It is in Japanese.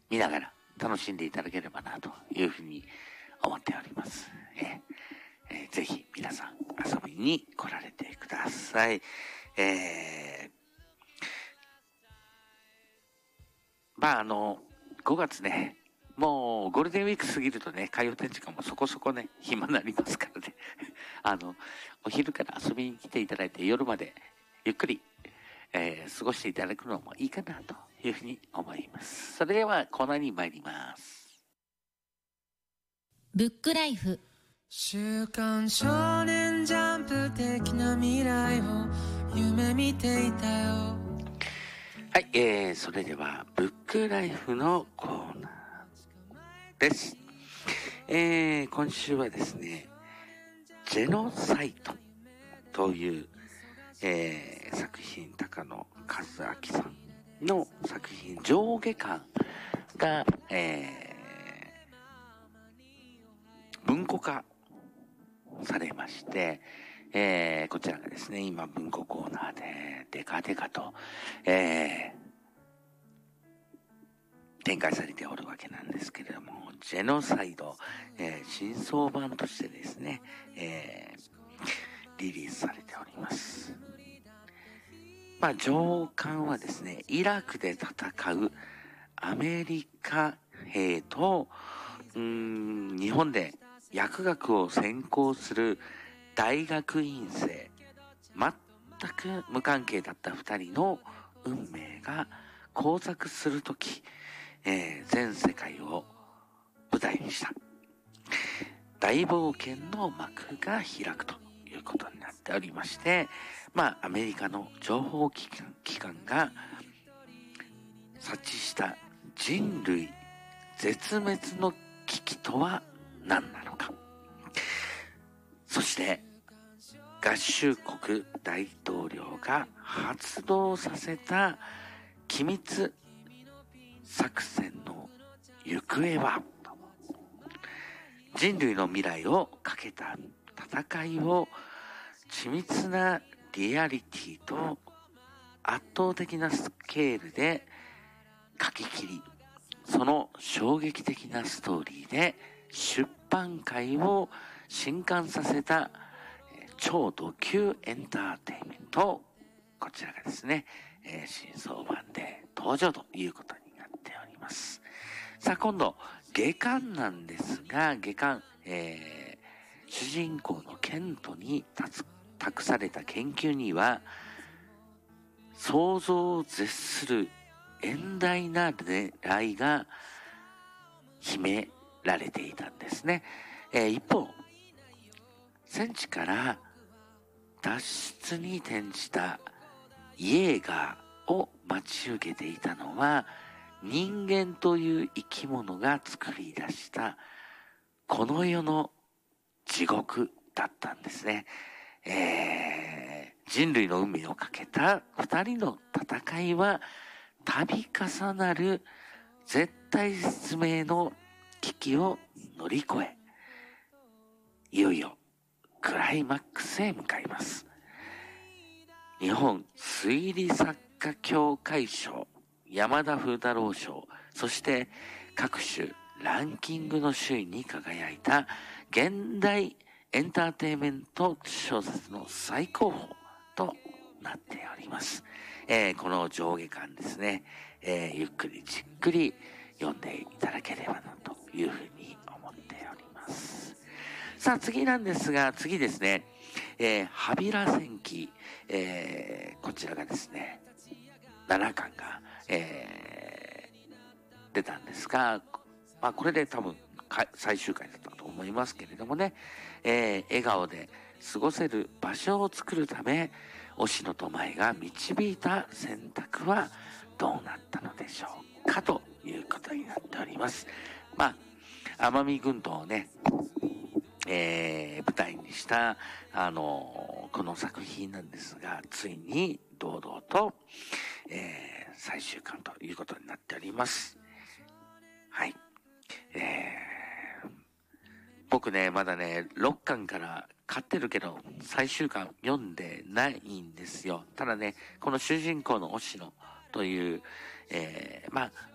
見ながら楽しんでいただければなというふうに思っております。ぜひ皆さん遊びに来られてください。5月ね、もうゴールデンウィーク過ぎるとね、海洋展時間もそこそこね、暇になりますからね。お昼から遊びに来ていただいて夜までゆっくり、過ごしていただくのもいいかなというふうに思います。それではコーナーに参ります。 ブックライフ。 週刊少年ジャンプ的な未来を夢見ていたよ。 はい、それではブックライフのコーナーです。今週はですね、ジェノサイトという、作品、高野和明さんの作品、上下巻が、文庫化されまして、こちらがですね、今文庫コーナーでデカデカと、展開されておるわけなんですけれども、ジェノサイド、新装版としてですね、リリースされております。上巻はですね、イラクで戦うアメリカ兵と、日本で薬学を専攻する大学院生、全く無関係だった二人の運命が交錯するとき、全世界を舞台にした大冒険の幕が開くということになっておりまして、アメリカの情報機関が察知した人類絶滅の危機とは何なのか。そして合衆国大統領が発動させた機密作戦の行方は、人類の未来をかけた戦いを緻密なリアリティと圧倒的なスケールで書き切り、その衝撃的なストーリーで出版界を震撼させた超ド級エンターテインメント、こちらがですね、新装版で登場ということになっております。さあ今度下巻なんですが、下巻、主人公のケントに託された研究には想像を絶する遠大な狙いが秘められていたんですね。一方、戦地から脱出に転じたイエーガーを待ち受けていたのは、人間という生き物が作り出したこの世の地獄だったんですね。人類の運命をかけた二人の戦いは度重なる絶体絶命の危機を乗り越え、いよいよクライマックスへ向かいます。日本推理作家協会賞、山田風太郎賞、そして各種ランキングの首位に輝いた現代エンターテインメント小説の最高峰となっております。この上下巻ですね、ゆっくりじっくり読んでいただければなというふうに思っております。さあ次なんですが、次ですね、ハビラ戦記、こちらがですね、7巻が、出たんですが、これで多分最終回だったと思いますけれどもね、笑顔で過ごせる場所を作るため、忍野と舞が導いた選択はどうなったのでしょうかということになっております。奄美群島をね、舞台にした、この作品なんですが、ついに堂々と、最終巻ということになっております。はい。僕ね、まだね、6巻から買ってるけど、最終巻読んでないんですよ。ただね、この主人公の忍野という、